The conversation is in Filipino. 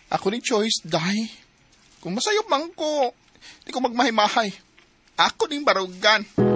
Ako ni choice, day. Kung masayop man ko, di ko magmahay-mahay. Ako ning barugan.